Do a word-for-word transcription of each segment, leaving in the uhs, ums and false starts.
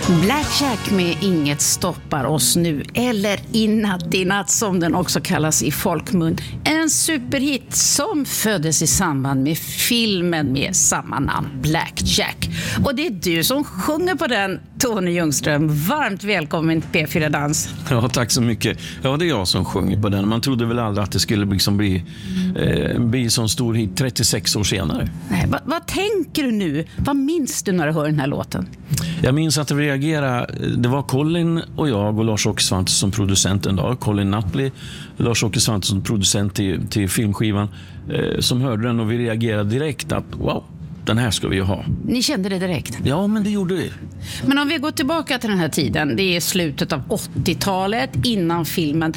Black Jack med Inget stoppar oss nu, eller I natt i natt som den också kallas i folkmun. En superhit som föddes i samband med filmen med samma namn, Black Jack. Och det är du som sjunger på den, Tony Ljungström. Varmt välkommen till P fyra Dans. Ja, tack så mycket. Ja, det är jag som sjunger på den. Man trodde väl aldrig att det skulle liksom bli, eh, bli sån stor hit trettiosex år senare. Nej, vad, vad tänker du nu? Vad minns du när du hör den här låten? Jag minns att vi reagerade. Det var Colin och jag och Lars-Åke Svantesson som producent en dag. Colin Napoli, Lars-Åke Svantesson som producent till, till filmskivan, eh, som hörde den, och vi reagerade direkt att wow, den här ska vi ju ha. Ni kände det direkt? Ja, men det gjorde vi. Men om vi går tillbaka till den här tiden, det är slutet av åttiotalet, innan filmen.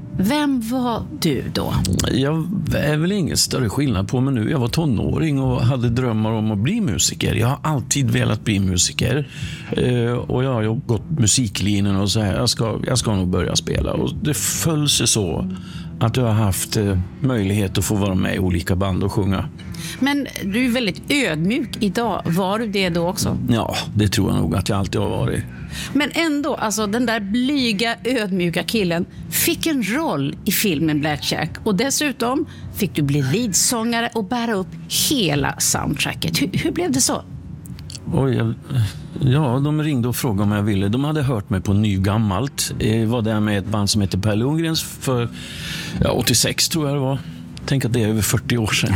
Vem var du då? Jag är väl ingen större skillnad på mig nu. Jag var tonåring och hade drömmar om att bli musiker. Jag har alltid velat bli musiker. Eh, och jag har ju gått musiklinjen och så här. Jag ska, jag ska nog börja spela. Och det föll sig så att jag har haft eh, möjlighet att få vara med i olika band och sjunga. Men du är väldigt ödmjuk idag. Var du det då också? Ja, det tror jag nog att jag alltid har varit. Men ändå, alltså den där blyga, ödmjuka killen fick en roll i filmen Black Jack. Och dessutom fick du bli leadsångare och bära upp hela soundtracket. Hur, hur blev det så? Oj, jag, ja, de ringde och frågade om jag ville. De hade hört mig på Nygammalt. Jag var där med ett band som heter Per Lundgrens för ja, åttiosex tror jag det var. Tänk att det är över fyrtio år sedan.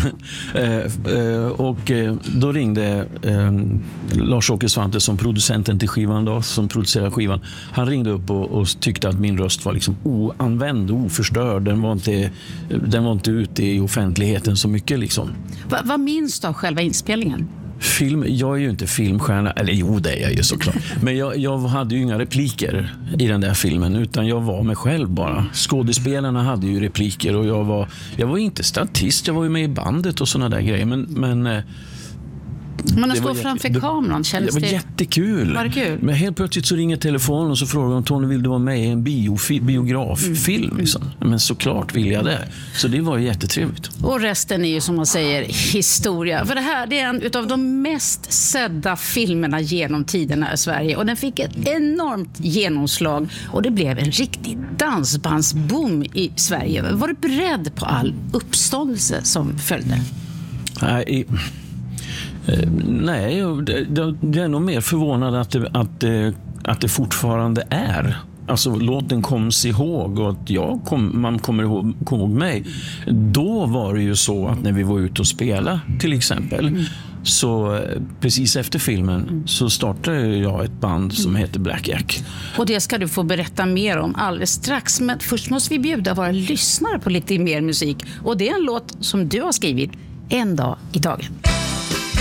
eh, eh, och eh, då ringde eh, Lars-Åke Svantesson, som producenten till skivan då, som producerar skivan. Han ringde upp och, och tyckte att min röst var liksom oanvänd, oförstörd. Den var inte, den var inte ute i offentligheten så mycket liksom. Va, vad minns du av själva inspelningen? Film, jag är ju inte filmstjärna, eller jo det är jag ju såklart. Men jag, jag hade ju inga repliker i den där filmen, utan jag var mig själv bara. Skådespelarna hade ju repliker och jag var, jag var inte statist, jag var ju med i bandet och såna där grejer. Men, men Men att stå framför det, kameran kändes det det... var jättekul. Var det kul? Men helt plötsligt så ringer telefonen och så frågar de: Tony, vill du vara med i en biofi, biograffilm? Mm. Liksom. Men såklart vill jag det. Så det var jättetrevligt. Och resten är ju, som man säger, historia. För det här det är en utav de mest sedda filmerna genom tiderna i Sverige. Och den fick ett enormt genomslag. Och det blev en riktig dansbandsboom i Sverige. Var du beredd på all uppståndelse som följde? Nej, Eh, nej, det, det är nog mer förvånad att det, att, det, att det fortfarande är. Alltså låten koms ihåg och att jag kom, man kommer ihåg, kom ihåg mig. Då var det ju så att när vi var ute och spela till exempel, mm. så precis efter filmen mm. så startade jag ett band som heter Black Jack. Och det ska du få berätta mer om alldeles strax. Men först måste vi bjuda våra lyssnare på lite mer musik. Och det är en låt som du har skrivit, En dag i taget.